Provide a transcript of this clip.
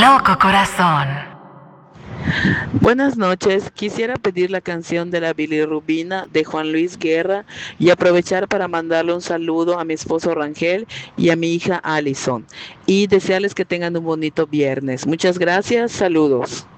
loco corazón. Buenas noches, quisiera pedir la canción de la bilirrubina de Juan Luis Guerra y aprovechar para mandarle un saludo a mi esposo Rangel y a mi hija Alison y desearles que tengan un bonito viernes. Muchas gracias, saludos.